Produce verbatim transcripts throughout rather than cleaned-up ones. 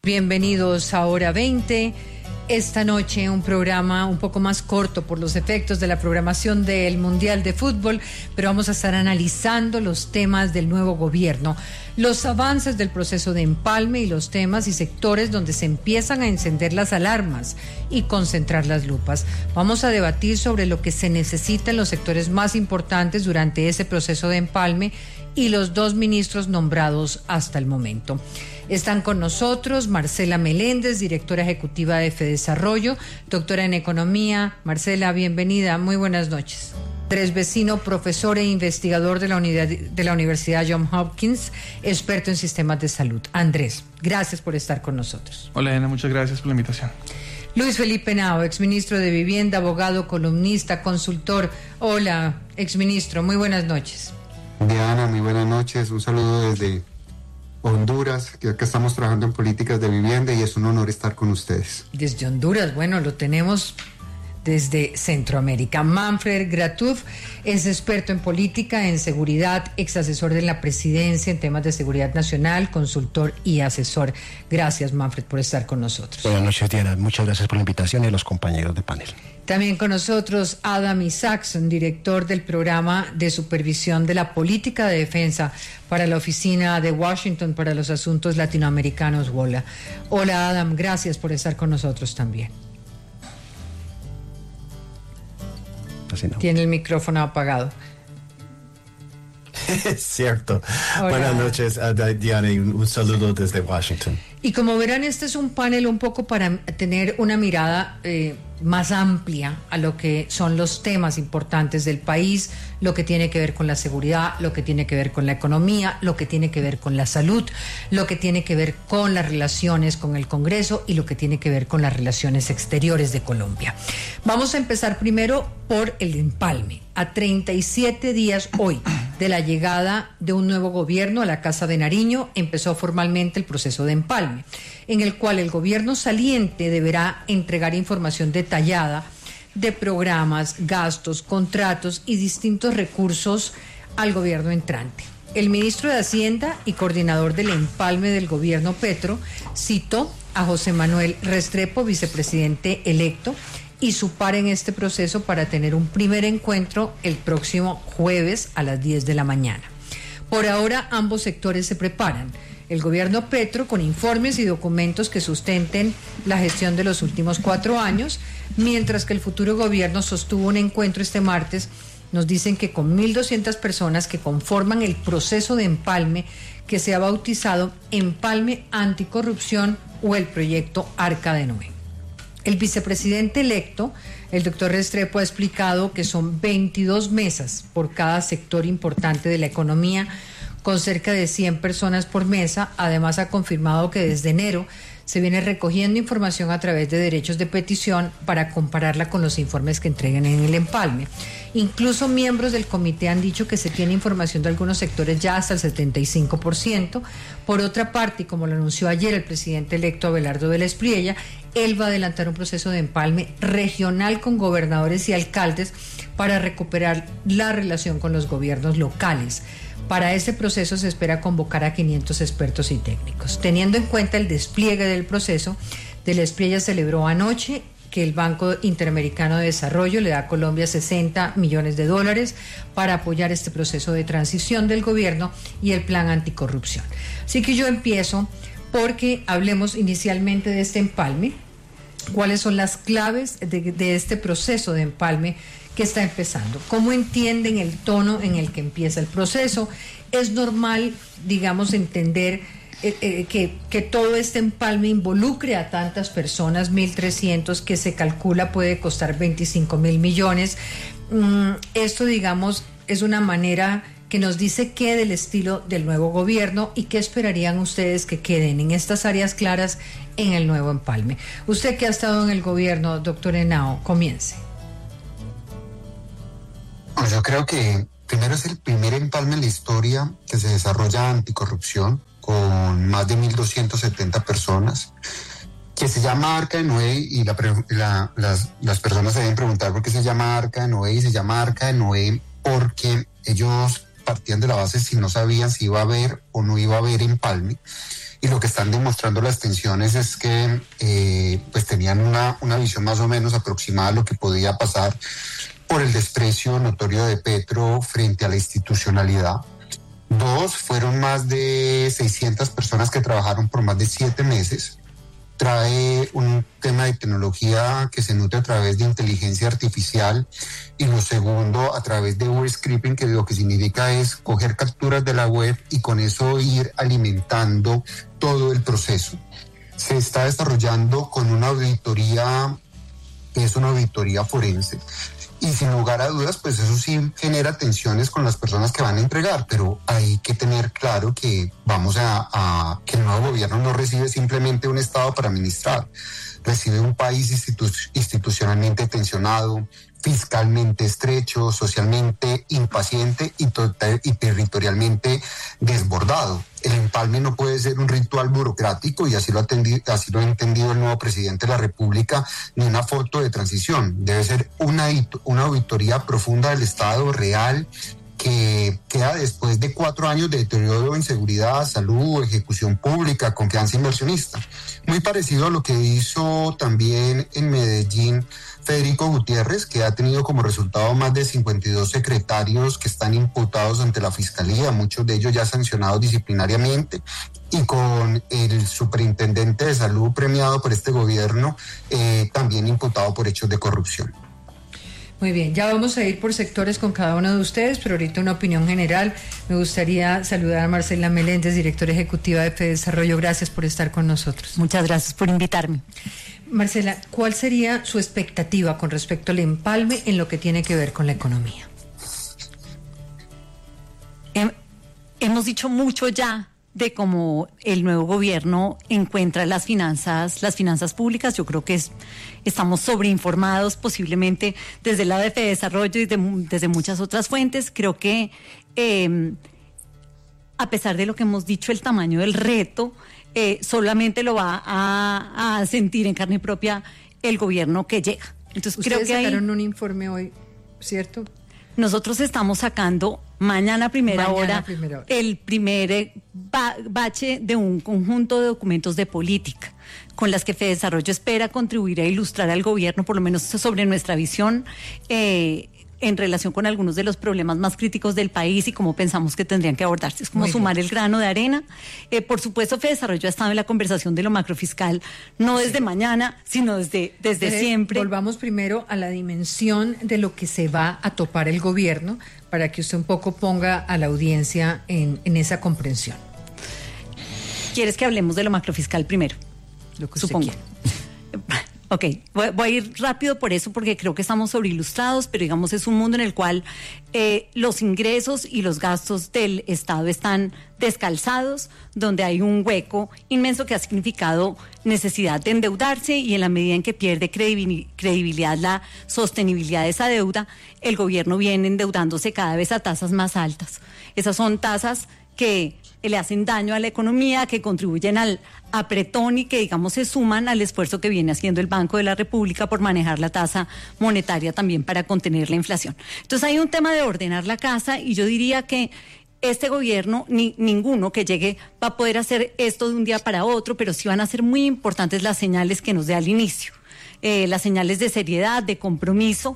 Bienvenidos a Hora veinte. Esta noche un programa un poco más corto por los efectos de la programación del Mundial de Fútbol, pero vamos a estar analizando los temas del nuevo gobierno, los avances del proceso de empalme y los temas y sectores donde se empiezan a encender las alarmas y concentrar las lupas. Vamos a debatir sobre lo que se necesita en los sectores más importantes durante ese proceso de empalme y los dos ministros nombrados hasta el momento. Están con nosotros Marcela Meléndez, directora ejecutiva de FEDesarrollo, doctora en economía. Marcela, bienvenida, muy buenas noches. Andrés Vecino, profesor e investigador de la, unidad, de la Universidad Johns Hopkins, experto en sistemas de salud. Andrés, gracias por estar con nosotros. Hola, Ana, muchas gracias por la invitación. Luis Felipe Henao, exministro de Vivienda, abogado, columnista, consultor. Hola, exministro, muy buenas noches. Diana, muy buenas noches. Un saludo desde Honduras, que acá estamos trabajando en políticas de vivienda y es un honor estar con ustedes. Desde Honduras, bueno, lo tenemos desde Centroamérica. Manfred Gratuf es experto en política, en seguridad, ex asesor de la presidencia en temas de seguridad nacional, consultor y asesor. Gracias, Manfred, por estar con nosotros. Buenas noches, Diana. Muchas gracias por la invitación y a los compañeros de panel. También con nosotros Adam Isaacson, director del programa de supervisión de la política de defensa para la Oficina de Washington para los Asuntos Latinoamericanos, WOLA. Hola, Adam, gracias por estar con nosotros también. Así no. Tiene el micrófono apagado. Es cierto. Hola. Buenas noches, Diana, y un, un saludo desde Washington. Y como verán, este es un panel un poco para tener una mirada eh, más amplia a lo que son los temas importantes del país, lo que tiene que ver con la seguridad, lo que tiene que ver con la economía, lo que tiene que ver con la salud, lo que tiene que ver con las relaciones con el Congreso y lo que tiene que ver con las relaciones exteriores de Colombia. Vamos a empezar primero por el empalme. A treinta y siete días hoy de la llegada de un nuevo gobierno a la Casa de Nariño, empezó formalmente el proceso de empalme, en el cual el gobierno saliente deberá entregar información detallada de programas, gastos, contratos y distintos recursos al gobierno entrante. El ministro de Hacienda y coordinador del empalme del gobierno Petro citó a José Manuel Restrepo, vicepresidente electo, y su par en este proceso para tener un primer encuentro el próximo jueves a las diez de la mañana. Por ahora, ambos sectores se preparan. El gobierno Petro con informes y documentos que sustenten la gestión de los últimos cuatro años, mientras que el futuro gobierno sostuvo un encuentro este martes. Nos dicen que con mil doscientas personas que conforman el proceso de empalme que se ha bautizado Empalme Anticorrupción o el proyecto Arca de Noé. El vicepresidente electo, el doctor Restrepo, ha explicado que son veintidós mesas por cada sector importante de la economía, con cerca de cien personas por mesa. Además, ha confirmado que desde enero se viene recogiendo información a través de derechos de petición para compararla con los informes que entreguen en el empalme. Incluso miembros del comité han dicho que se tiene información de algunos sectores ya hasta el setenta y cinco por ciento. Por otra parte, y como lo anunció ayer el presidente electo Abelardo de la Espriella, él va a adelantar un proceso de empalme regional con gobernadores y alcaldes para recuperar la relación con los gobiernos locales. Para ese proceso se espera convocar a quinientos expertos y técnicos. Teniendo en cuenta el despliegue del proceso, de la Espriella celebró anoche que el Banco Interamericano de Desarrollo le da a Colombia sesenta millones de dólares para apoyar este proceso de transición del gobierno y el plan anticorrupción. Así que yo empiezo porque hablemos inicialmente de este empalme, cuáles son las claves de, de este proceso de empalme que está empezando. ¿Cómo entienden el tono en el que empieza el proceso? Es normal, digamos, entender eh, eh, que, que todo este empalme involucre a tantas personas, mil trescientos, que se calcula puede costar veinticinco mil millones. Mm, esto, digamos, es una manera que nos dice qué del estilo del nuevo gobierno y qué esperarían ustedes que queden en estas áreas claras en el nuevo empalme. Usted que ha estado en el gobierno, doctor Henao, comience. Pues yo creo que primero es el primer empalme en la historia que se desarrolla anticorrupción con más de mil doscientas setenta personas, que se llama Arca de Noé y la, la, las, las personas se deben preguntar por qué se llama Arca de Noé y se llama Arca de Noé porque ellos partían de la base si no sabían si iba a haber o no iba a haber empalme y lo que están demostrando las tensiones es que eh, pues tenían una, una visión más o menos aproximada de lo que podía pasar por el desprecio notorio de Petro frente a la institucionalidad. Dos, fueron más de seiscientas personas que trabajaron por más de siete meses. Trae un tema de tecnología que se nutre a través de inteligencia artificial, y lo segundo a través de web scraping, que lo que significa es coger capturas de la web y con eso ir alimentando todo el proceso. Se está desarrollando con una auditoría, que es una auditoría forense, y sin lugar a dudas, pues eso sí genera tensiones con las personas que van a entregar, pero hay que tener claro que vamos a, a que el nuevo gobierno no recibe simplemente un Estado para administrar, recibe un país institu- institucionalmente tensionado, fiscalmente estrecho, socialmente impaciente y, total, y territorialmente desbordado. El empalme no puede ser un ritual burocrático, y así lo, atendi, así lo ha entendido el nuevo presidente de la República, ni una foto de transición. Debe ser una, una auditoría profunda del Estado real, que queda después de cuatro años de deterioro en seguridad, salud, ejecución pública, confianza inversionista. Muy parecido a lo que hizo también en Medellín Federico Gutiérrez, que ha tenido como resultado más de cincuenta y dos secretarios que están imputados ante la Fiscalía, muchos de ellos ya sancionados disciplinariamente, y con el superintendente de salud premiado por este gobierno, eh, también imputado por hechos de corrupción. Muy bien, ya vamos a ir por sectores con cada uno de ustedes, pero ahorita una opinión general. Me gustaría saludar a Marcela Meléndez, directora ejecutiva de FEDesarrollo. Gracias por estar con nosotros. Muchas gracias por invitarme. Marcela, ¿cuál sería su expectativa con respecto al empalme en lo que tiene que ver con la economía? Hem- hemos dicho mucho ya de cómo el nuevo gobierno encuentra las finanzas, las finanzas públicas. Yo creo que es, estamos sobreinformados posiblemente desde el lado de FEDesarrollo y de, desde muchas otras fuentes. Creo que eh, a pesar de lo que hemos dicho, el tamaño del reto eh, solamente lo va a, a sentir en carne propia el gobierno que llega. Entonces Ustedes creo que sacaron hay, un informe hoy, ¿cierto? nosotros estamos sacando mañana a primera, Mañana hora, a primera hora el primer eh, ba- bache de un conjunto de documentos de política con las que FEDesarrollo espera contribuir a ilustrar al gobierno, por lo menos sobre nuestra visión eh, en relación con algunos de los problemas más críticos del país y cómo pensamos que tendrían que abordarse. Es como Muy sumar bien. el grano de arena. Eh, por supuesto, FEDesarrollo ha estado en la conversación de lo macrofiscal, no desde Sí. mañana, sino desde, desde Entonces, siempre. Volvamos primero a la dimensión de lo que se va a topar el gobierno, para que usted un poco ponga a la audiencia en, en esa comprensión. ¿Quieres que hablemos de lo macrofiscal primero? Lo que usted Supongo. quiera. Ok, voy, voy a ir rápido por eso, porque creo que estamos sobreilustrados, pero digamos es un mundo en el cual eh, los ingresos y los gastos del Estado están descalzados, donde hay un hueco inmenso que ha significado necesidad de endeudarse, y en la medida en que pierde credibil- credibilidad la sostenibilidad de esa deuda, el gobierno viene endeudándose cada vez a tasas más altas. Esas son tasas que le hacen daño a la economía, que contribuyen al apretón y que, digamos, se suman al esfuerzo que viene haciendo el Banco de la República por manejar la tasa monetaria también para contener la inflación. Entonces hay un tema de ordenar la casa, y yo diría que este gobierno, ni ninguno que llegue va a poder hacer esto de un día para otro, pero sí van a ser muy importantes las señales que nos dé al inicio, eh, las señales de seriedad, de compromiso,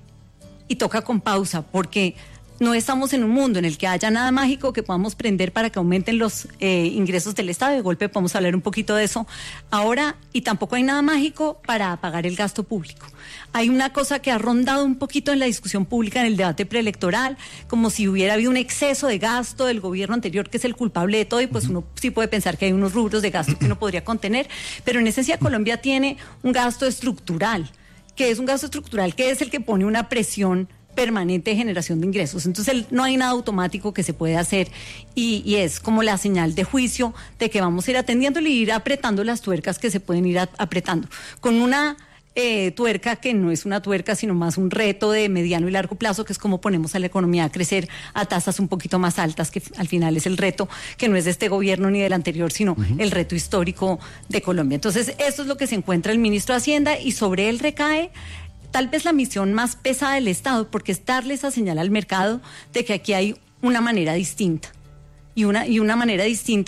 y toca con pausa, porque no estamos en un mundo en el que haya nada mágico que podamos prender para que aumenten los eh, ingresos del Estado. De golpe podemos hablar un poquito de eso ahora, y tampoco hay nada mágico para pagar el gasto público. Hay una cosa que ha rondado un poquito en la discusión pública, en el debate preelectoral, como si hubiera habido un exceso de gasto del gobierno anterior que es el culpable de todo, y pues uno sí puede pensar que hay unos rubros de gasto que uno podría contener, pero en esencia Colombia tiene un gasto estructural, que es un gasto estructural que es el que pone una presión permanente de generación de ingresos. Entonces el, no hay nada automático que se puede hacer, y, y es como la señal de juicio de que vamos a ir atendiéndole y ir apretando las tuercas que se pueden ir a, apretando. Con una eh, tuerca que no es una tuerca, sino más un reto de mediano y largo plazo, que es cómo ponemos a la economía a crecer a tasas un poquito más altas, que al final es el reto que no es de este gobierno ni del anterior, sino uh-huh. el reto histórico de Colombia. Entonces esto es lo que se encuentra el ministro de Hacienda, y sobre él recae tal vez la misión más pesada del Estado, porque es darle esa señal al mercado de que aquí hay una manera distinta. Y una, y una manera distinta,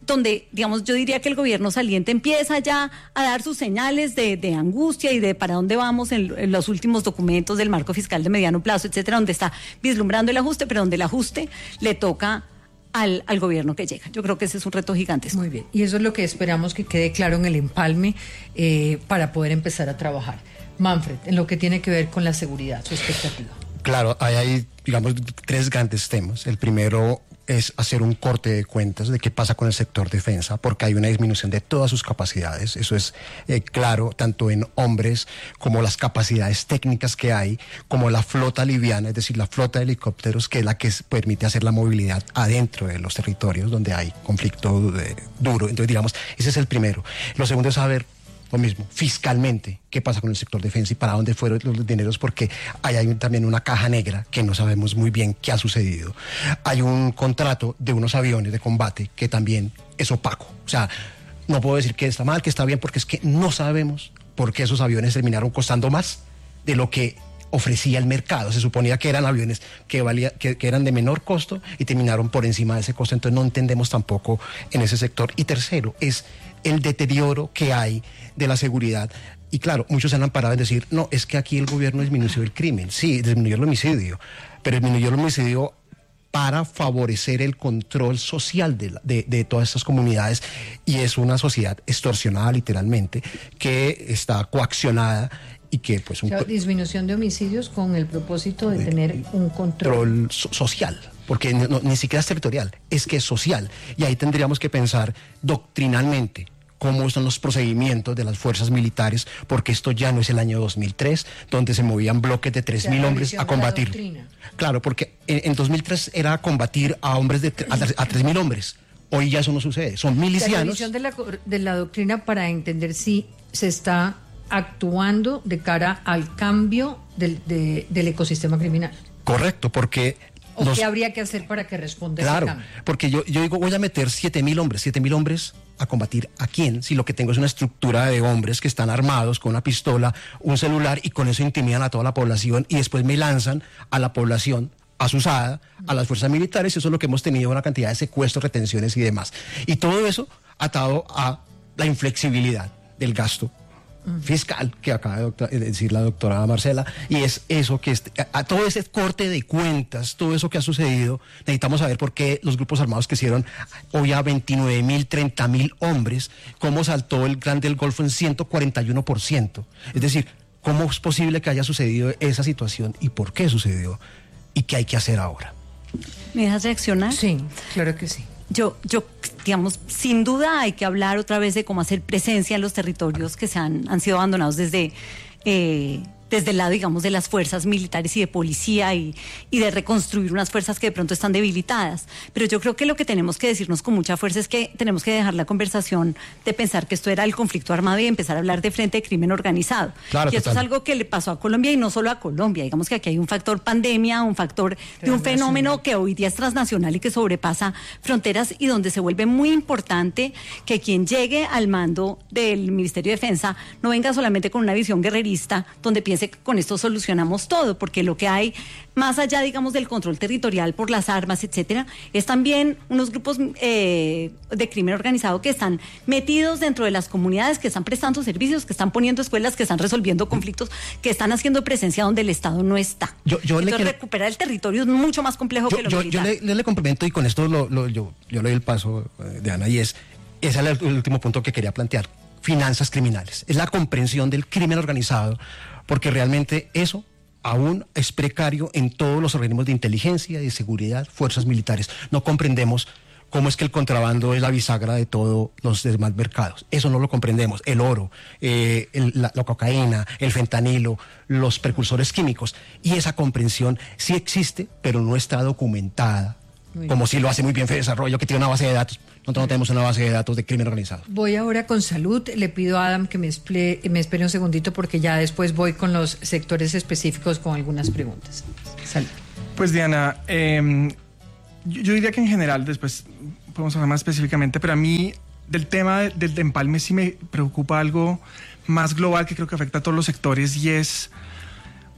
donde, digamos, yo diría que el gobierno saliente empieza ya a dar sus señales de, de angustia y de para dónde vamos en, en los últimos documentos del marco fiscal de mediano plazo, etcétera, donde está vislumbrando el ajuste, pero donde el ajuste le toca al, al gobierno que llega. Yo creo que ese es un reto gigantesco. Muy bien, y eso es lo que esperamos que quede claro en el empalme eh, para poder empezar a trabajar. Manfred, en lo que tiene que ver con la seguridad, su expectativa. Claro, hay, hay, digamos, tres grandes temas. El primero es hacer un corte de cuentas de qué pasa con el sector defensa, porque hay una disminución de todas sus capacidades. Eso es eh, claro, tanto en hombres como las capacidades técnicas que hay, como la flota liviana, es decir, la flota de helicópteros, que es la que permite hacer la movilidad adentro de los territorios donde hay conflicto de, duro. Entonces, digamos, ese es el primero. Lo segundo es saber lo mismo, fiscalmente, qué pasa con el sector defensa y para dónde fueron los dineros, porque ahí hay un, también una caja negra que no sabemos muy bien qué ha sucedido. Hay un contrato de unos aviones de combate que también es opaco. O sea, no puedo decir que está mal, que está bien, porque es que no sabemos por qué esos aviones terminaron costando más de lo que ofrecía el mercado. Se suponía que eran aviones que, valía, que, que eran de menor costo y terminaron por encima de ese costo. Entonces no entendemos tampoco en ese sector. Y tercero, es el deterioro que hay de la seguridad. Y claro, muchos se han amparado en decir, no, es que aquí el gobierno disminuyó el crimen. Sí, disminuyó el homicidio, pero disminuyó el homicidio para favorecer el control social de, la, de, de todas estas comunidades, y es una sociedad extorsionada literalmente, que está coaccionada y que pues... Un o sea, disminución de homicidios con el propósito de, de tener un control, control so- social. Porque no, ni siquiera es territorial, es que es social. Y ahí tendríamos que pensar doctrinalmente cómo son los procedimientos de las fuerzas militares, porque esto ya no es el año dos mil tres, donde se movían bloques de tres mil hombres a combatir. Claro, porque en, en dos mil tres era combatir a hombres de a, a tres mil hombres. Hoy ya eso no sucede, son milicianos. La revisión de la, de la doctrina para entender si se está actuando de cara al cambio del, de, del ecosistema criminal. Correcto, porque... ¿O nos, qué habría que hacer para que responda claro, ese cambio? Porque yo, yo digo, voy a meter siete mil hombres, siete mil hombres a combatir ¿a quién? Si lo que tengo es una estructura de hombres que están armados con una pistola, un celular, y con eso intimidan a toda la población y después me lanzan a la población asusada, a las fuerzas militares. Eso es lo que hemos tenido, una cantidad de secuestros, retenciones y demás. Y todo eso atado a la inflexibilidad del gasto fiscal que acaba de, doctor, de decir la doctora Marcela, y es eso que es, a, a todo ese corte de cuentas, todo eso que ha sucedido, necesitamos saber por qué los grupos armados que hicieron hoy a veintinueve mil, treinta mil hombres, cómo saltó el Gran del Golfo en ciento cuarenta y uno por ciento. Es decir, cómo es posible que haya sucedido esa situación y por qué sucedió y qué hay que hacer ahora. ¿Me dejas reaccionar? Sí, claro que sí. Yo, yo, digamos, sin duda hay que hablar otra vez de cómo hacer presencia en los territorios que se han, han sido abandonados desde, eh, desde el lado, digamos, de las fuerzas militares y de policía y, y de reconstruir unas fuerzas que de pronto están debilitadas. Pero yo creo que lo que tenemos que decirnos con mucha fuerza es que tenemos que dejar la conversación de pensar que esto era el conflicto armado y empezar a hablar de frente de crimen organizado. Claro, y esto total. es algo que le pasó a Colombia y no solo a Colombia. Digamos que aquí hay un factor pandemia, un factor de un fenómeno que hoy día es transnacional y que sobrepasa fronteras, y donde se vuelve muy importante que quien llegue al mando del Ministerio de Defensa no venga solamente con una visión guerrerista donde piense que con esto solucionamos todo, porque lo que hay más allá, digamos, del control territorial por las armas, etcétera, es también unos grupos eh, de crimen organizado que están metidos dentro de las comunidades, que están prestando servicios, que están poniendo escuelas, que están resolviendo conflictos, que están haciendo presencia donde el Estado no está. Yo, yo Entonces, le quiero... recuperar el territorio es mucho más complejo yo, que lo yo, militar. Yo le, le complemento, y con esto lo, lo, yo, yo le doy el paso eh, de Ana, y es, ese es el, el último punto que quería plantear. Finanzas criminales. Es la comprensión del crimen organizado, porque realmente eso aún es precario en todos los organismos de inteligencia, de seguridad, fuerzas militares. No comprendemos cómo es que el contrabando es la bisagra de todos los demás mercados. Eso no lo comprendemos. El oro, eh, el, la, la cocaína, el fentanilo, los precursores químicos. Y esa comprensión sí existe, pero no está documentada, como si lo hace muy bien Fedesarrollo, que tiene una base de datos. Nosotros no tenemos una base de datos de crimen organizado. Voy ahora con salud. Le pido a Adam que me, esple, me espere un segundito, porque ya después voy con los sectores específicos con algunas preguntas. Salud. Pues Diana, eh, yo, yo diría que en general, después podemos hablar más específicamente, pero a mí del tema del empalme sí me preocupa algo más global que creo que afecta a todos los sectores, y es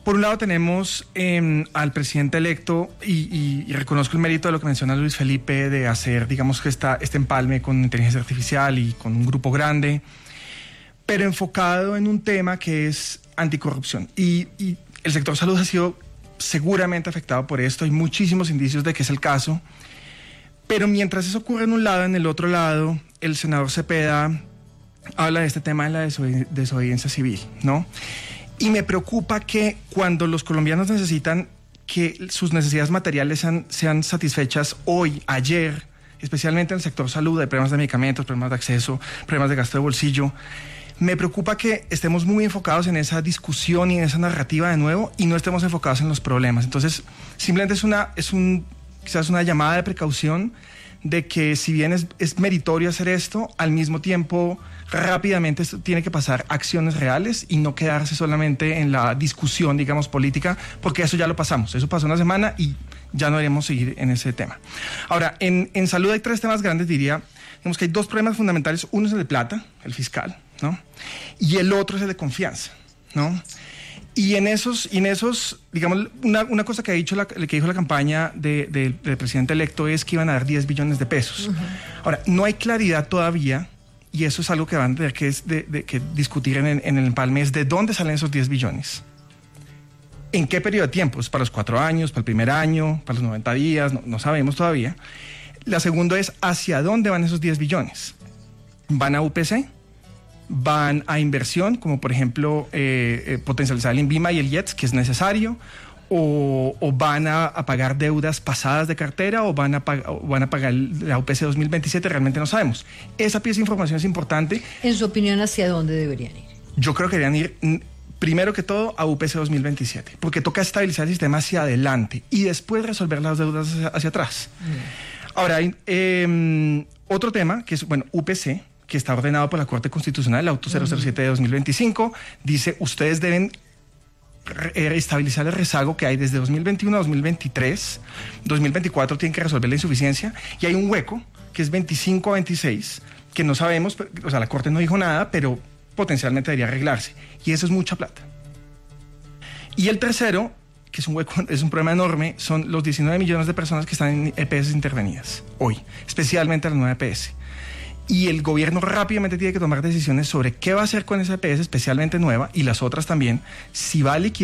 Por un lado tenemos eh, al presidente electo y, y, y reconozco el mérito de lo que menciona Luis Felipe de hacer, digamos, que esta, este empalme con inteligencia artificial y con un grupo grande, pero enfocado en un tema que es anticorrupción. Y, y el sector salud ha sido seguramente afectado por esto. Hay muchísimos indicios de que es el caso. Pero mientras eso ocurre en un lado, en el otro lado, el senador Cepeda habla de este tema de la desobedi- desobediencia civil, ¿no? Y me preocupa que cuando los colombianos necesitan que sus necesidades materiales sean, sean satisfechas hoy, ayer, especialmente en el sector salud, hay problemas de medicamentos, problemas de acceso, problemas de gasto de bolsillo, me preocupa que estemos muy enfocados en esa discusión y en esa narrativa de nuevo y no estemos enfocados en los problemas. Entonces, simplemente es una, es un, quizás una llamada de precaución de que si bien es, es meritorio hacer esto, al mismo tiempo rápidamente esto tiene que pasar acciones reales y no quedarse solamente en la discusión, digamos, política, porque eso ya lo pasamos. Eso pasó una semana y ya no deberíamos seguir en ese tema. Ahora, en, en salud hay tres temas grandes, diría. Digamos que hay dos problemas fundamentales. Uno es el de plata, el fiscal, ¿no? Y el otro es el de confianza, ¿no? Y en esos, y en esos digamos, una, una cosa que, ha dicho la, que dijo la campaña de, de, del presidente electo es que iban a dar diez billones de pesos. Uh-huh. Ahora, no hay claridad todavía, y eso es algo que van a tener que, de, de, que discutir en, en el empalme, es de dónde salen esos diez billones. ¿En qué periodo de tiempo? ¿Es para los cuatro años, para el primer año, para los noventa días? No, no sabemos todavía. La segunda es, ¿hacia dónde van esos diez billones? ¿Van a U P C? ¿Van a inversión, como por ejemplo eh, eh, potencializar el INVIMA y el I E T S, que es necesario? ¿O, o van a, a pagar deudas pasadas de cartera? ¿O van a, o van a pagar la U P C dos mil veintisiete? Realmente no sabemos. Esa pieza de información es importante. En su opinión, ¿hacia dónde deberían ir? Yo creo que deberían ir, primero que todo, a U P C dos mil veintisiete, porque toca estabilizar el sistema hacia adelante y después resolver las deudas hacia, hacia atrás. Mm. Ahora, hay eh, otro tema, que es, bueno, U P C, que está ordenado por la Corte Constitucional, el auto cero cero siete de dos mil veinticinco, dice, ustedes deben re- estabilizar el rezago que hay desde dos mil veintiuno a dos mil veintitrés, dos mil veinticuatro tienen que resolver la insuficiencia, y hay un hueco, que es veinticinco a veintiséis, que no sabemos, o sea, la Corte no dijo nada, pero potencialmente debería arreglarse, y eso es mucha plata. Y el tercero, que es un hueco, es un problema enorme, son los diecinueve millones de personas que están en E P S intervenidas hoy, especialmente las nueve E P S. Y el gobierno rápidamente tiene que tomar decisiones sobre qué va a hacer con esa E P S, especialmente nueva, y las otras también, si va a liquidar